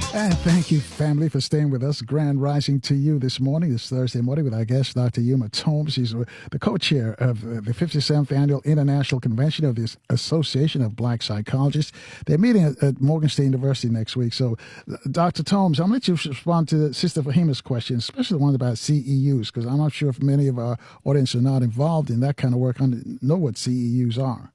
And thank you, family, for staying with us. Grand rising to you this morning, this Thursday morning, with our guest, Dr. Yuma Tomes. She's the co-chair of the 57th Annual International Convention of the Association of Black Psychologists. They're meeting at Morgan State University next week. So, Dr. Tomes, I'm going to let you respond to Sister Fahima's question, especially the one about CEUs, because I'm not sure if many of our audience are not involved in that kind of work, know what CEUs are.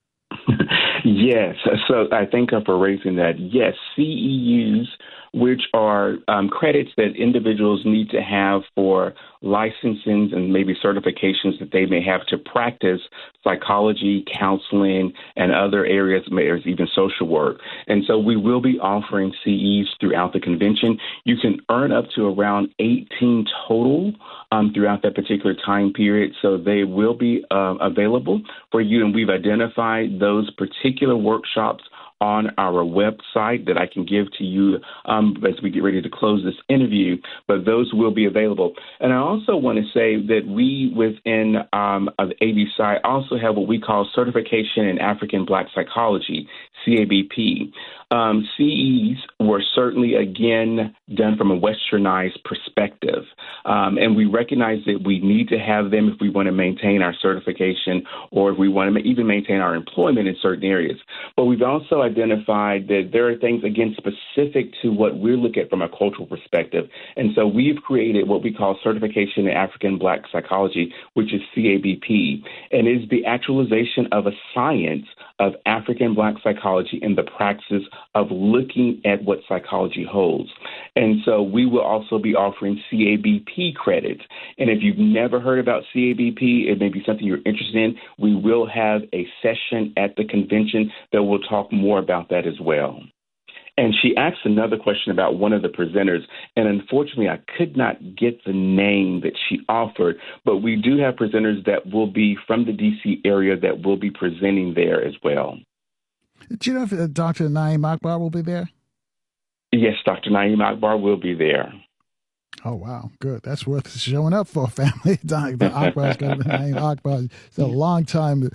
Yes. So I thank her for raising that. Yes, CEUs, which are credits that individuals need to have for licensings and maybe certifications that they may have to practice psychology, counseling, and other areas, even social work. And so we will be offering CEs throughout the convention. You can earn up to around 18 total throughout that particular time period. So they will be available for you. And we've identified those particular workshops on our website that I can give to you as we get ready to close this interview, but those will be available. And I also want to say that we within the ABPSI also have what we call Certification in African Black Psychology, CABP. CEs were certainly, again, done from a westernized perspective. And we recognize that we need to have them if we want to maintain our certification or if we want to even maintain our employment in certain areas. But we've also identified that there are things, again, specific to what we're looking at from a cultural perspective. And so we've created what we call Certification in African Black Psychology, which is CABP, and is the actualization of a science of African Black psychology and the practices of looking at what psychology holds. And so we will also be offering CABP credits. And if you've never heard about CABP, it may be something you're interested in, we will have a session at the convention that will talk more about that as well. And she asked another question about one of the presenters, and unfortunately, I could not get the name that she offered, but we do have presenters that will be from the D.C. area that will be presenting there as well. Do you know if Dr. Naeem Akbar will be there? Yes, Dr. Naeem Akbar will be there. Oh, wow. Good. That's worth showing up for, family. Dr. Akbar's got Naeem Akbar. He's a long time,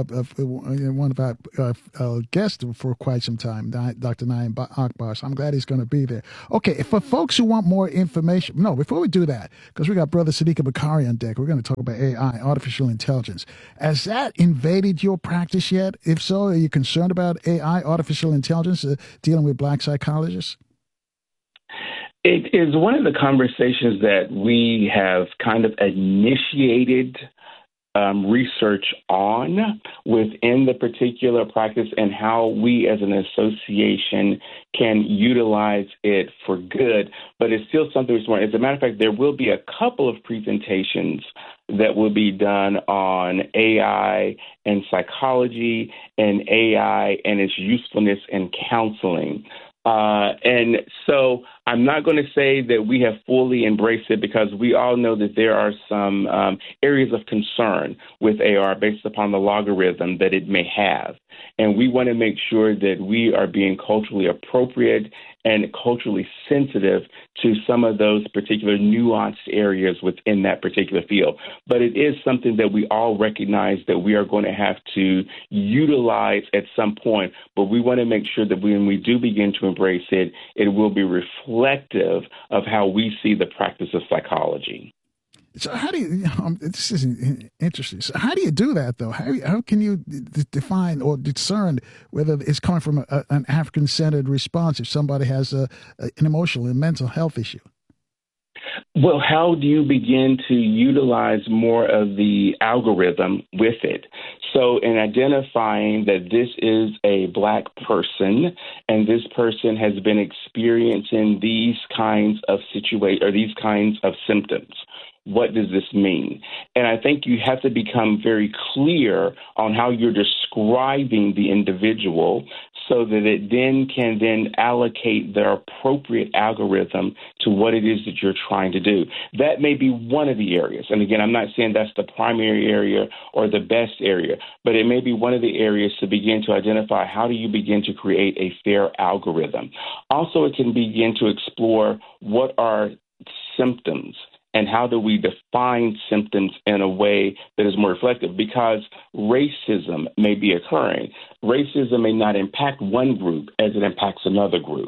one of our guests for quite some time, Dr. Naeem Akbar. So I'm glad he's going to be there. Okay, for folks who want more information, no, before we do that, because we got Brother Sadiq Bakari on deck, we're going to talk about AI, artificial intelligence. Has that invaded your practice yet? If so, are you concerned about AI, artificial intelligence, dealing with black psychologists? It is one of the conversations that we have kind of initiated research on within the particular practice and how we as an association can utilize it for good. But it's still something we're smart. As a matter of fact, there will be a couple of presentations that will be done on AI and psychology and AI and its usefulness in counseling. And so I'm not going to say that we have fully embraced it because we all know that there are some areas of concern with AR based upon the logarithm that it may have. And we want to make sure that we are being culturally appropriate and culturally sensitive to some of those particular nuanced areas within that particular field. But it is something that we all recognize that we are going to have to utilize at some point. But we want to make sure that when we do begin to embrace it, it will be reflective of how we see the practice of psychology. So how do you, this is interesting. So how do you do that, though? How can you define or discern whether it's coming from an African-centered response if somebody has an emotional and mental health issue? Well, how do you begin to utilize more of the algorithm with it? So in identifying that this is a Black person and this person has been experiencing these kinds of situations or these kinds of symptoms, what does this mean? And I think you have to become very clear on how you're describing the individual so that it then can allocate the appropriate algorithm to what it is that you're trying to do. That may be one of the areas. And again, I'm not saying that's the primary area or the best area, but it may be one of the areas to begin to identify how do you begin to create a fair algorithm. Also, it can begin to explore what are symptoms and how do we define symptoms in a way that is more reflective? Because racism may be occurring. Racism may not impact one group as it impacts another group.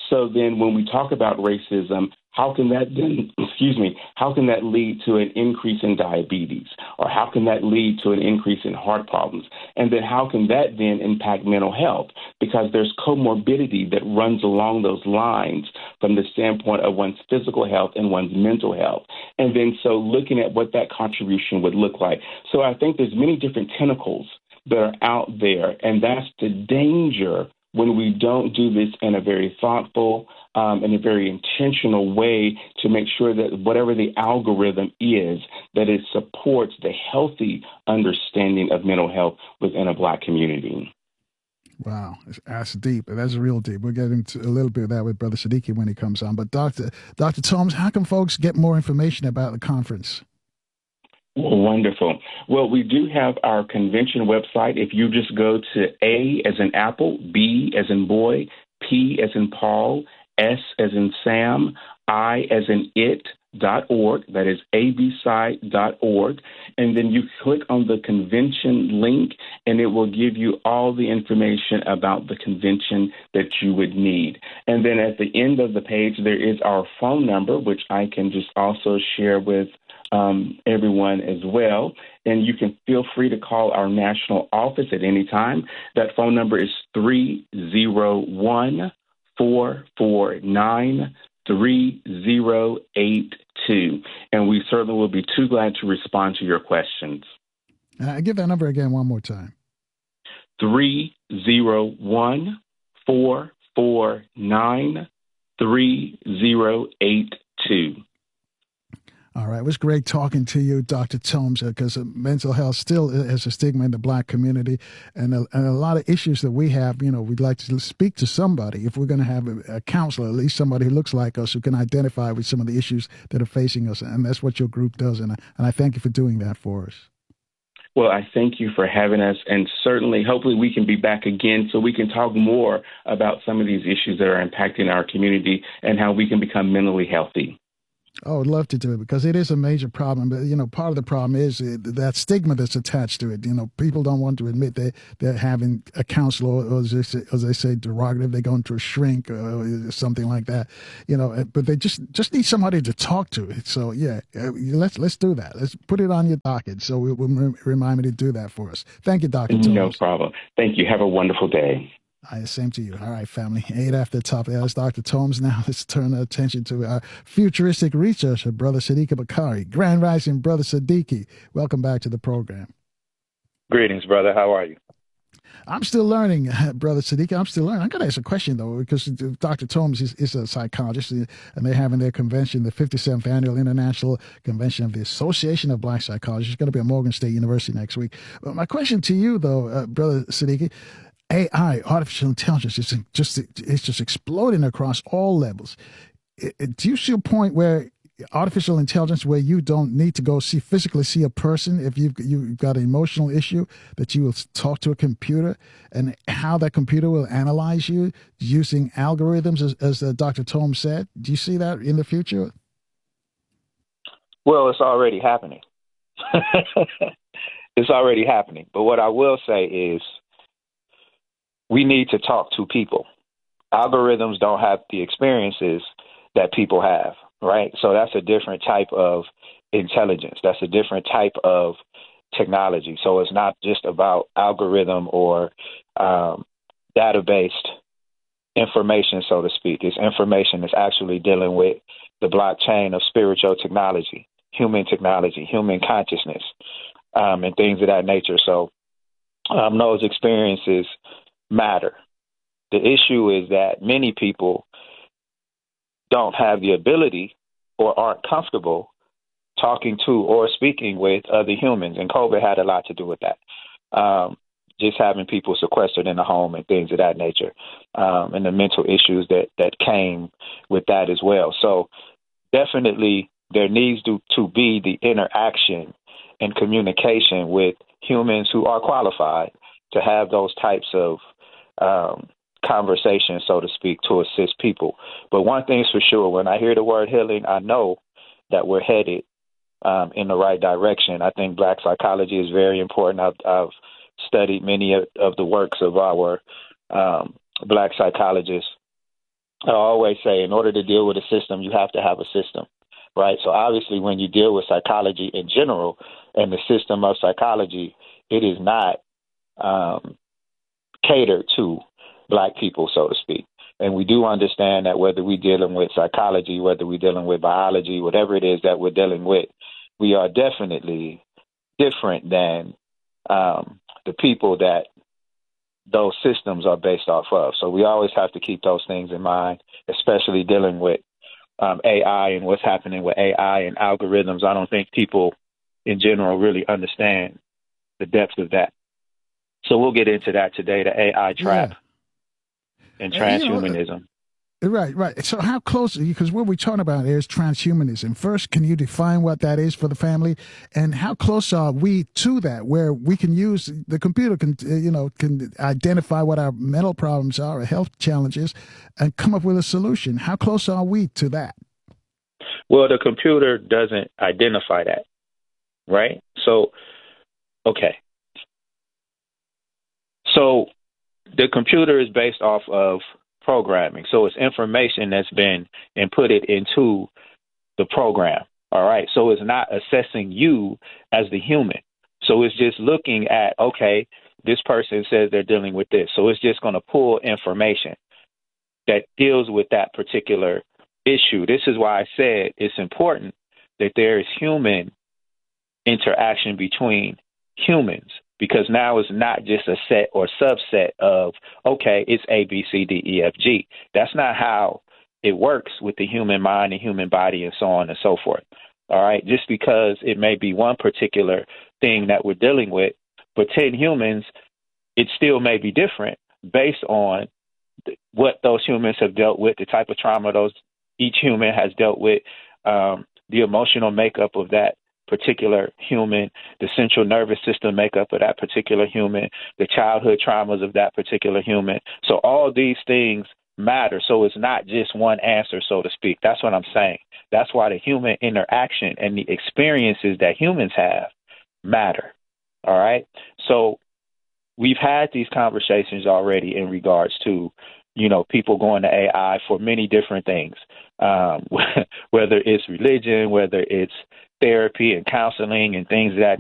So then when we talk about racism, how can that then, how can that lead to an increase in diabetes? Or how can that lead to an increase in heart problems? And then how can that then impact mental health? Because there's comorbidity that runs along those lines from the standpoint of one's physical health and one's mental health. And then so looking at what that contribution would look like. So I think there's many different tentacles that are out there, and that's the danger when we don't do this in a very thoughtful, in a very intentional way to make sure that whatever the algorithm is, that it supports the healthy understanding of mental health within a Black community. Wow, that's deep. That's real deep. We'll get into a little bit of that with Brother Siddiqui when he comes on. But Dr. Thomas, how can folks get more information about the conference? Well, wonderful. Well, we do have our convention website. If you just go to A as in Apple, B as in boy, P as in Paul, S as in Sam, I as in it.org, that is absci.org, and then you click on the convention link, and it will give you all the information about the convention that you would need. And then at the end of the page, there is our phone number, which I can just also share with everyone as well. And you can feel free to call our national office at any time. That phone number is 301-449-3082. And we certainly will be too glad to respond to your questions. Give that number again one more time. 301-449-3082. All right. It was great talking to you, Dr. Thomas, because mental health still has a stigma in the Black community, and a lot of issues that we have. We'd like to speak to somebody. If we're going to have a counselor, at least somebody who looks like us, who can identify with some of the issues that are facing us. And that's what your group does. And I thank you for doing that for us. Well, I thank you for having us, and certainly, hopefully we can be back again so we can talk more about some of these issues that are impacting our community and how we can become mentally healthy. Oh, I'd love to do it because it is a major problem. But, part of the problem is that stigma that's attached to it. People don't want to admit they're having a counselor, or as they say, derogative, they're going to a shrink or something like that, but they just need somebody to talk to. So, yeah, let's do that. Let's put it on your docket. So we'll remind me to do that for us. Thank you, Dr. Thomas. No problem. Thank you. Have a wonderful day. Same to you. All right, family. 8 after the top. That's Dr. Thomas. Now let's turn our attention to our futuristic researcher, Brother Siddiqui Bakari. Grand Rising, Brother Siddiqui. Welcome back to the program. Greetings, brother. How are you? I'm still learning, Brother Siddiqui. I'm still learning. I'm going to ask a question, though, because Dr. Thomas is a psychologist, and they're having their convention, the 57th Annual International Convention of the Association of Black Psychologists. It's going to be at Morgan State University next week. But my question to you, though, Brother Siddiqui, AI, artificial intelligence, it's just exploding across all levels. Do you see a point where artificial intelligence, where you don't need to go physically see a person, if you've got an emotional issue, that you will talk to a computer, and how that computer will analyze you using algorithms, as Dr. Thomas said? Do you see that in the future? Well, it's already happening. It's already happening. But what I will say is, we need to talk to people. Algorithms don't have the experiences that people have, right? So that's a different type of intelligence. That's a different type of technology. So it's not just about algorithm or data-based information, so to speak. It's information that's actually dealing with the blockchain of spiritual technology, human consciousness, and things of that nature. So those experiences matter. The issue is that many people don't have the ability or aren't comfortable talking to or speaking with other humans, and COVID had a lot to do with that. Just having people sequestered in the home and things of that nature, and the mental issues that came with that as well. So definitely there needs to be the interaction and communication with humans who are qualified to have those types of conversation, so to speak, to assist people. But one thing's for sure, when I hear the word healing, I know that we're headed in the right direction. I think Black psychology is very important. I've studied many of the works of our Black psychologists, I always say, in order to deal with a system, you have to have a system, right? So obviously, when you deal with psychology in general and the system of psychology, it is not catered to Black people, so to speak. And we do understand that whether we're dealing with psychology, whether we're dealing with biology, whatever it is that we're dealing with, we are definitely different than the people that those systems are based off of. So we always have to keep those things in mind, especially dealing with AI and what's happening with AI and algorithms. I don't think people in general really understand the depth of that. So we'll get into that today, the AI trap and transhumanism. Right. So how close, because what we're talking about is transhumanism. First, can you define what that is for the family? And how close are we to that, where we can use, the computer can identify what our mental problems are or health challenges and come up with a solution? How close are we to that? Well, the computer doesn't identify that, right? So, okay. So the computer is based off of programming. So it's information that's been inputted into the program. All right. So it's not assessing you as the human. So it's just looking at, okay, this person says they're dealing with this. So it's just going to pull information that deals with that particular issue. This is why I said it's important that there is human interaction between humans, because now it's not just a set or subset of, okay, it's A, B, C, D, E, F, G. That's not how it works with the human mind and human body and so on and so forth. All right. Just because it may be one particular thing that we're dealing with, but 10 humans, it still may be different based on what those humans have dealt with, the type of trauma each human has dealt with, the emotional makeup of that particular human, the central nervous system makeup of that particular human, the childhood traumas of that particular human. So all these things matter. So it's not just one answer, so to speak. That's what I'm saying. That's why the human interaction and the experiences that humans have matter. All right. So we've had these conversations already in regards to, people going to AI for many different things, whether it's religion, whether it's therapy and counseling and things of that